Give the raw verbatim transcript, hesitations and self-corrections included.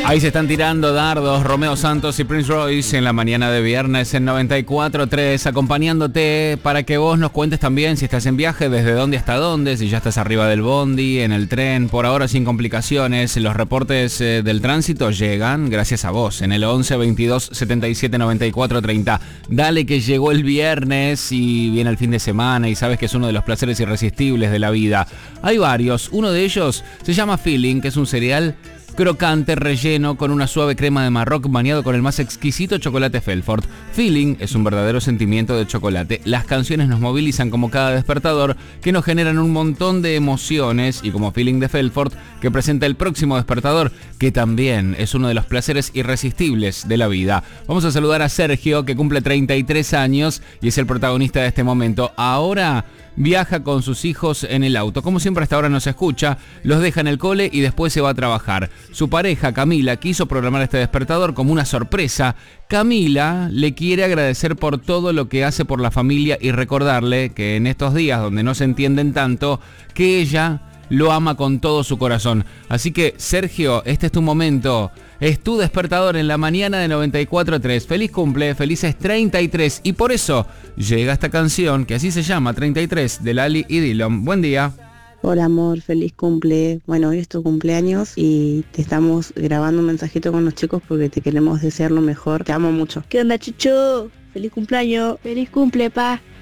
Ahí se están tirando dardos Romeo Santos y Prince Royce en la mañana de viernes en noventa y cuatro tres, acompañándote para que vos nos cuentes también si estás en viaje, desde dónde hasta dónde, si ya estás arriba del bondi, en el tren, por ahora sin complicaciones. Los reportes eh, del tránsito llegan gracias a vos en el once veintidós setenta y siete noventa y cuatro treinta. Dale que llegó el viernes y viene el fin de semana y sabes que es uno de los placeres irresistibles de la vida. Hay varios, uno de ellos se llama Feeling, que es un cereal crocante, relleno con una suave crema de Marroc bañado con el más exquisito chocolate Felford. Feeling es un verdadero sentimiento de chocolate. Las canciones nos movilizan como cada despertador, que nos generan un montón de emociones, y como Feeling de Felford, que presenta el próximo despertador, que también es uno de los placeres irresistibles de la vida. Vamos a saludar a Sergio, que cumple treinta y tres años y es el protagonista de este momento. Ahora viaja con sus hijos en el auto. Como siempre, hasta ahora nos escucha, los deja en el cole y después se va a trabajar. Su pareja, Camila, quiso programar este despertador como una sorpresa. Camila le quiere agradecer por todo lo que hace por la familia y recordarle que en estos días donde no se entienden tanto, que ella lo ama con todo su corazón. Así que, Sergio, este es tu momento. Es tu despertador en la mañana de noventa y cuatro tres. Feliz cumple, felices treinta y tres. Y por eso llega esta canción, que así se llama, treinta y tres, de Lali y Dillon. Buen día. Hola amor, feliz cumple. Bueno, hoy es tu cumpleaños y te estamos grabando un mensajito con los chicos porque te queremos desear lo mejor. Te amo mucho. ¿Qué onda, Chucho? Feliz cumpleaños. Feliz cumple, pa.